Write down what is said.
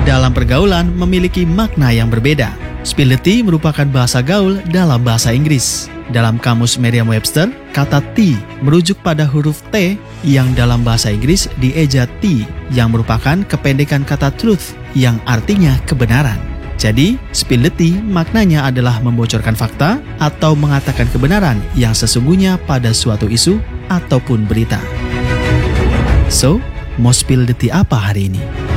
dalam pergaulan memiliki makna yang berbeda. Spill the tea merupakan bahasa gaul dalam bahasa Inggris. Dalam kamus Merriam-Webster, kata tea merujuk pada huruf T yang dalam bahasa Inggris dieja T, yang merupakan kependekan kata truth yang artinya kebenaran. Jadi, spill the tea maknanya adalah membocorkan fakta atau mengatakan kebenaran yang sesungguhnya pada suatu isu ataupun berita. So, mau spill the tea apa hari ini?